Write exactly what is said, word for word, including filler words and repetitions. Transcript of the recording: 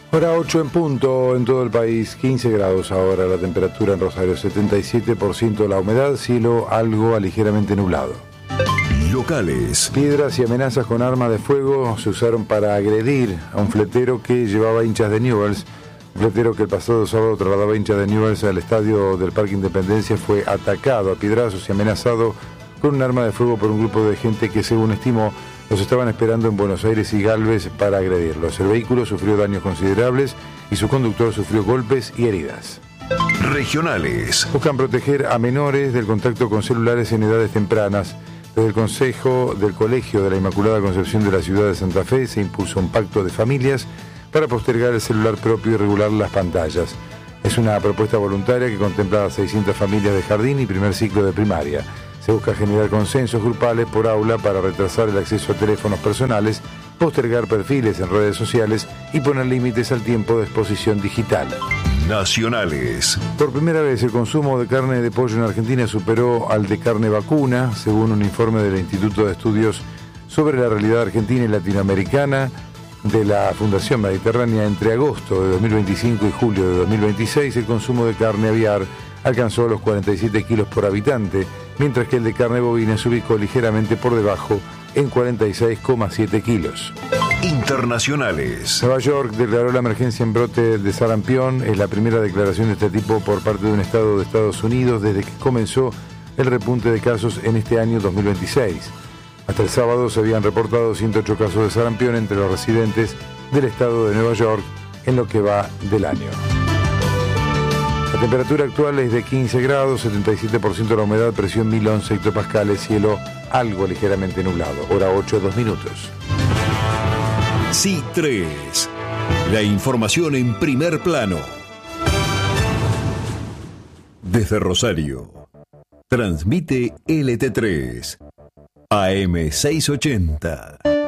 Hora ocho en punto en todo el país, quince grados ahora la temperatura en Rosario, setenta y siete por ciento la humedad, cielo algo a ligeramente nublado. Locales. Piedras y amenazas con arma de fuego se usaron para agredir a un fletero que llevaba hinchas de Newell's. Un fletero que el pasado sábado trasladaba hinchas de Newell's al estadio del Parque Independencia fue atacado a piedrazos y amenazado con un arma de fuego por un grupo de gente que, según estimó, los estaban esperando en Buenos Aires y Galvez para agredirlos. El vehículo sufrió daños considerables y su conductor sufrió golpes y heridas. Regionales. Buscan proteger a menores del contacto con celulares en edades tempranas. Desde el Consejo del Colegio de la Inmaculada Concepción de la ciudad de Santa Fe se impulsó un pacto de familias para postergar el celular propio y regular las pantallas. Es una propuesta voluntaria que contempla a seiscientas familias de jardín y primer ciclo de primaria. Se busca generar consensos grupales por aula para retrasar el acceso a teléfonos personales, postergar perfiles en redes sociales y poner límites al tiempo de exposición digital. Nacionales. Por primera vez el consumo de carne de pollo en Argentina superó al de carne vacuna, según un informe del Instituto de Estudios sobre la Realidad Argentina y Latinoamericana de la Fundación Mediterránea. Entre agosto de dos mil veinticinco y julio de dos mil veintiséis, el consumo de carne aviar alcanzó los cuarenta y siete kilos por habitante, mientras que el de carne bovina se ubicó ligeramente por debajo en cuarenta y seis coma siete kilos. Internacionales. Nueva York declaró la emergencia en brote de sarampión. Es la primera declaración de este tipo por parte de un estado de Estados Unidos desde que comenzó el repunte de casos en este año dos mil veintiséis. Hasta el sábado se habían reportado ciento ocho casos de sarampión entre los residentes del estado de Nueva York en lo que va del año. La temperatura actual es de quince grados, setenta y siete por ciento la humedad, presión mil once hectopascales, cielo algo ligeramente nublado. Hora ocho, dos minutos. C tres. La información en primer plano. Desde Rosario. Transmite L T tres. A M seiscientos ochenta.